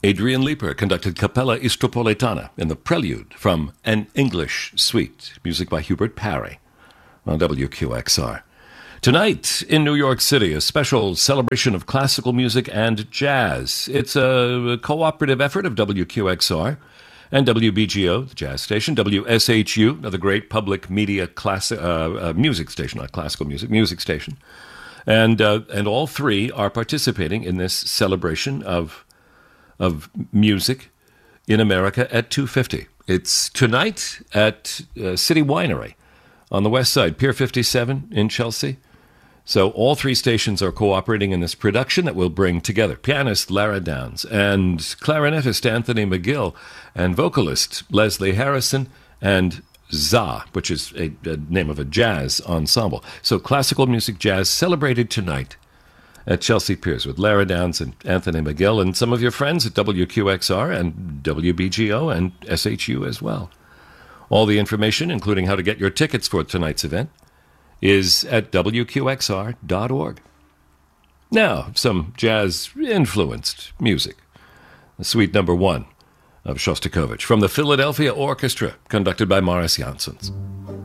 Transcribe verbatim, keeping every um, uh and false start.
Adrian Leeper conducted Capella Istropolitana in the Prelude from An English Suite, music by Hubert Parry on W Q X R. Tonight in New York City, a special celebration of classical music and jazz. It's a cooperative effort of W Q X R and W B G O, the jazz station, W S H U, another great public media class, uh, uh, music station, not classical music, music station. And, uh, and all three are participating in this celebration of of music in America at two fifty. It's tonight at uh, City Winery on the west side, Pier fifty-seven in Chelsea. So all three stations are cooperating in this production that will bring together pianist Lara Downs and clarinetist Anthony McGill and vocalist Leslie Harrison and Za, which is a, a name of a jazz ensemble. So classical music jazz celebrated tonight at Chelsea Piers with Lara Downs and Anthony McGill and some of your friends at W Q X R and W B G O and S H U as well. All the information, including how to get your tickets for tonight's event, is at W Q X R dot org. Now, some jazz-influenced music. Suite number one of Shostakovich from the Philadelphia Orchestra, conducted by Morris Janssens.